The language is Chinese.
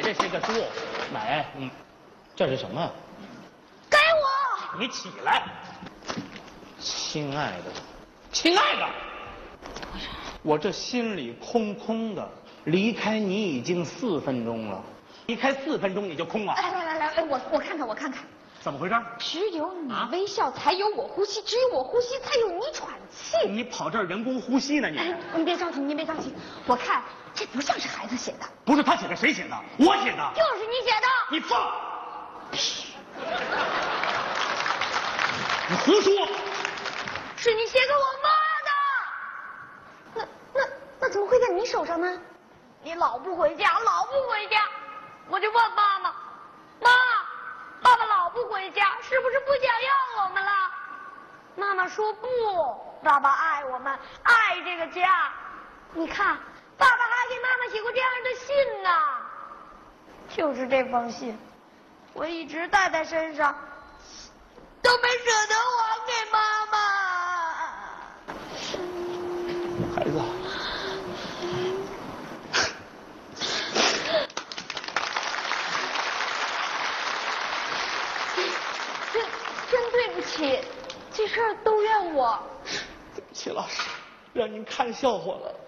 这是个书，买，这是什么？ 给我！ 你起来，亲爱的，亲爱的，我这心里空空的，离开你已经4分钟了，离开4分钟你就空了。 来，我看看，我看看。 怎么回事？ 只有你微笑，才有我呼吸；只有我呼吸，才有你喘气。 你跑这儿人工呼吸呢？ 您别着急，您别着急。我看这不像是孩子写的。 不是他写的，谁写的？我写的。 就是你写的。 你放！你胡说！ 是你写给我妈的。那怎么会在你手上呢？你老不回家，老不回家，我就问妈妈，妈。爸爸老不回家，是不是不想要我们了？妈妈说不，爸爸爱我们，爱这个家。你看，爸爸还给妈妈写过这样的信呢。就是这封信，我一直带在身上，都没舍得还给妈妈。 孩子。 真对不起，这事儿都怨我。 对不起，老师，让您看笑话了。